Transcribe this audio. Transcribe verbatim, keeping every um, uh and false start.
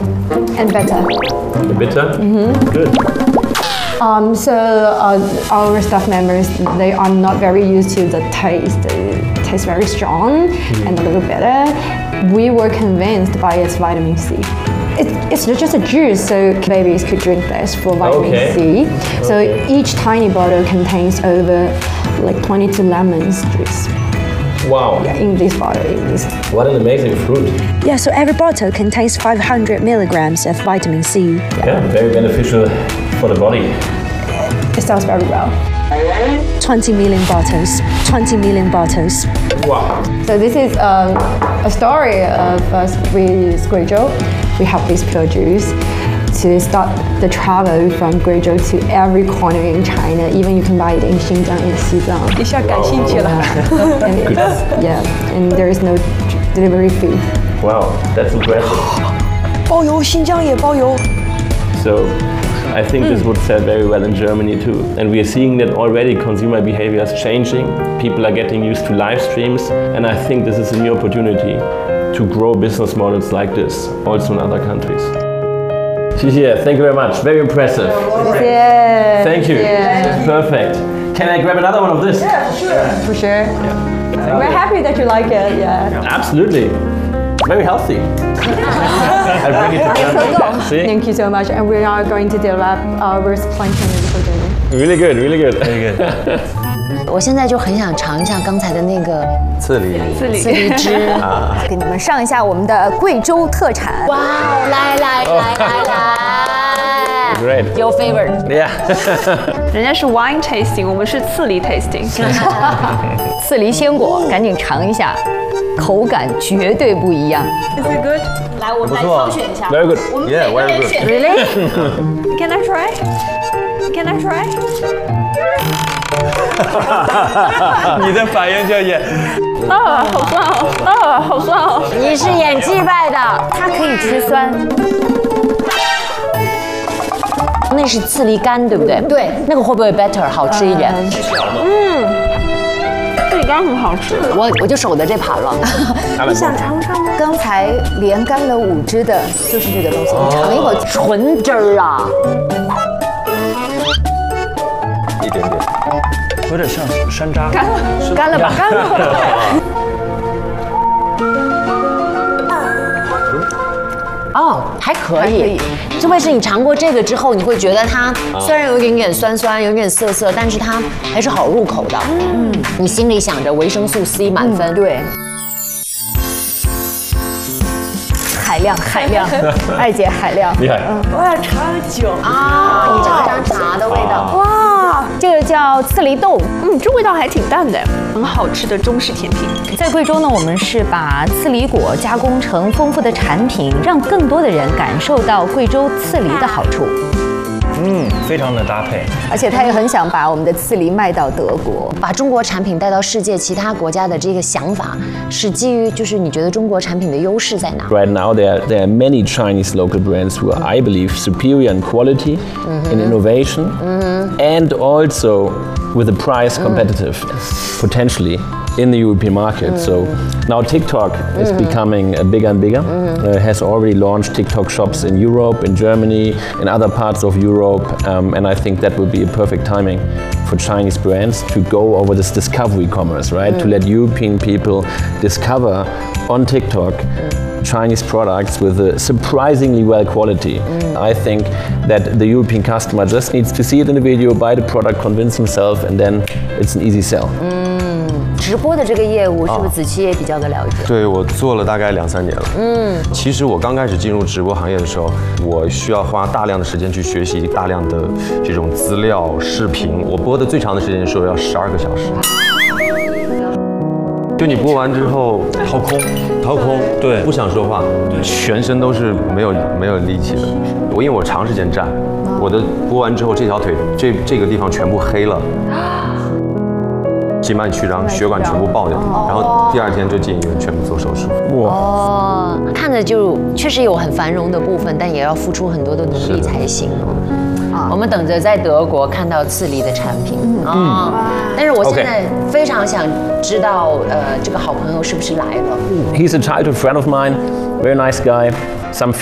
and bitter. The bitter? Mm-hmm. Good. Um, so uh, our staff members, they are not very used to the taste. It tastes very strong mm. and a little bitter. We were convinced by its vitamin C. It, it's just a juice, so babies could drink this for vitamin okay. C. So okay. each tiny bottle contains over like twenty-two lemons juice. Wow. Yeah, in this bottle. In this. What an amazing fruit. Yeah, so every bottle contains five hundred milligrams of vitamin C. Yeah, yeah very beneficial for the body. It sells very well. twenty million bottles. twenty million bottles. Wow. So this is um, a story of us with Guizhou. We have this pure juice to start the travel from Guizhou to every corner in China. Even you can buy it in Xinjiang and Xizang. 一下感兴趣了。 Yeah, and there is no delivery fee. Wow, that's impressive. 包邮，新疆也包邮。 So, I think mm. this would sell very well in Germany too. And we are seeing that already consumer behavior is changing. People are getting used to live streams. And I think this is a new opportunity to grow business models like this, also in other countries. Xie, thank you very much. Very impressive. Yeah. Thank you. Yeah. Perfect. Can I grab another one of this? Yeah, for sure. For sure. Yeah. We're happy that you like it. Yeah. Absolutely. Very healthy. I'll bring it to Germany. See? Thank you so much. And we are going to develop our supply chain for Germany. Really good, really good. Very good. 我现在就很想尝一下刚才的那个刺梨， 刺梨刺梨汁啊， 给你们上一下我们的贵州特产。 哇哦，来来来来来 Great. Your favorite. Yeah. 人家是 wine tasting， 我们是刺梨 tasting。 刺梨鲜果，赶紧尝一下，口感绝对不一样。 Is it good? 来，我们来挑选一下。 Very good. 我们 Yeah, 每个 very 人 good. 选。 Really? Can I try? Can I try? 你的反应就也啊，好酸哦！啊，好酸哦！ 你是演技派的，它可以吃酸。 那是刺梨干，对不对？ 对， 那个会不会 better 好吃一点？ 嗯，刺梨干很好吃。 我我就守着这盘了。 你想尝尝吗？刚才连干了五只的，就是这个东西。你尝一口， 纯汁儿啊！ 一点点， 有点像山楂。 干了， 干了吧？干了吧。 哦，还可以。这会是你尝过这个之后，你会觉得它虽然有一点点酸酸，有点涩涩，但是它还是好入口的。嗯，你心里想着维生素 C 满分。 对。海量，海量，二姐海量。 厉害。 我要尝酒啊，你尝尝茶的味道。 哇，这个叫刺梨豆。 嗯，这味道还挺淡的，很好吃的中式甜品。 在贵州呢，我们是把刺梨果加工成丰富的产品，让更多的人感受到贵州刺梨的好处。 嗯，非常的搭配。 而且他也很想把我们的刺梨卖到德国， 把中国产品带到世界其他国家的这个想法，是基于就是你觉得中国产品的优势在哪 Right now, there there are many Chinese local brands who are, I believe, superior in quality, mm-hmm. in innovation, mm-hmm. and also with the price competitive, mm-hmm. potentially. In the European market. Mm. So now TikTok is mm. becoming uh, bigger and bigger. Mm. Uh, has already launched TikTok shops in Europe, in Germany, in other parts of Europe, um, and I think that will be a perfect timing for Chinese brands to go over this discovery commerce, right? Mm. To let European people discover on TikTok mm. Chinese products with a surprisingly well quality. Mm. I think that the European customer just needs to see it in the video, buy the product, convince himself, and then it's an easy sell. Mm. 直播的这个业务是不是子期也比较的了解？ 对，我做了大概两三年了。嗯，其实我刚开始进入直播行业的时候，我需要花大量的时间去学习大量的这种资料、视频。我播的最长的时间说要十二个小时。就你播完之后掏空，掏空，对，不想说话，全身都是没有没有力气的。我因为我长时间站，我的播完之后这条腿这这个地方全部黑了。静脉曲张，血管全部爆掉，然后第二天就进医院，全部做手术。 哇！哦，看着就确实有很繁荣的部分，但也要付出很多的努力才行。啊，我们等着在德国看到刺梨的产品啊！但是我现在非常想知道，呃，这个好朋友是不是来了 ？He's a childhood friend of mine, very nice guy. Some